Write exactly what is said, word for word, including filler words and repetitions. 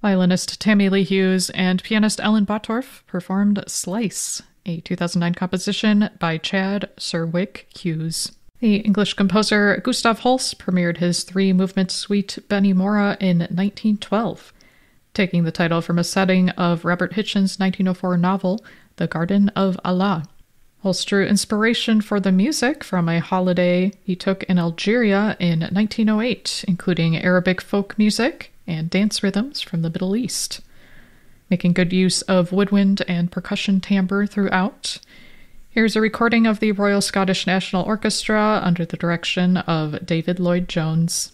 Violinist Tammy Lee Hughes and pianist Ellen Bottorff performed Slice, a two thousand nine composition by Chad Serwick Hughes. The English composer Gustav Holst premiered his three-movement suite Benny-Mora in nineteen twelve, taking the title from a setting of Robert Hitchens' nineteen oh four novel, The Garden of Allah. Holst drew inspiration for the music from a holiday he took in Algeria in nineteen oh eight, including Arabic folk music and dance rhythms from the Middle East, making good use of woodwind and percussion timbre throughout. Here's a recording of the Royal Scottish National Orchestra under the direction of David Lloyd-Jones.